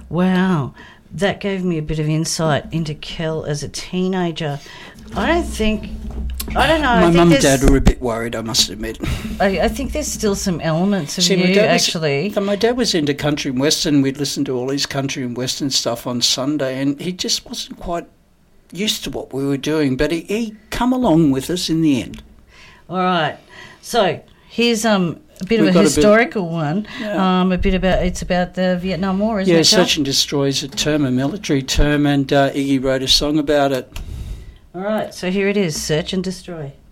Wow. That gave me a bit of insight into Kel as a teenager. I don't know. My mum and dad were a bit worried, I must admit. I think there's still some elements of you, actually. My dad was into country and western. We'd listen to all his country and western stuff on Sunday, and he just wasn't quite used to what we were doing, but he come along with us in the end. All right. So here's a bit of a historical one. Yeah. It's about the Vietnam War, isn't it? Yeah, Search and Destroy is a military term, and Iggy wrote a song about it. All right, so here it is, Search and Destroy.